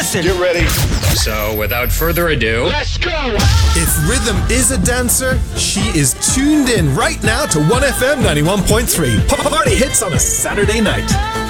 listen. Get ready. So, without further ado, Let's go. If rhythm is a dancer, she is tuned in right now to 1FM 91.3. Party hits on a Saturday night.